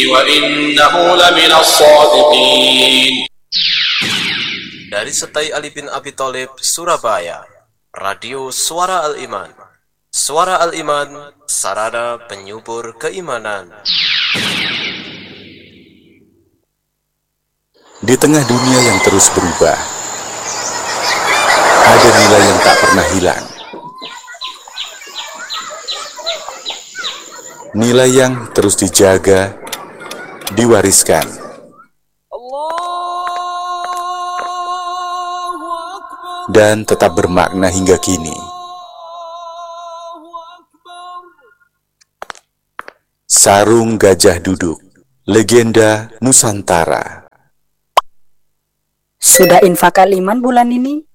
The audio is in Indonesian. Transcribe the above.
وإنه لمن الصادقين. Dari Setai Ali bin Abi Thalib, Surabaya, Radio Suara Al-Iman. Suara Al-Iman, sarana penyubur keimanan. Di tengah dunia yang terus berubah, ada nilai yang tak pernah hilang. Nilai yang terus dijaga, diwariskan. Dan tetap bermakna hingga kini. Sarung Gajah Duduk, legenda Nusantara. Sudah infak Al-Iman bulan ini?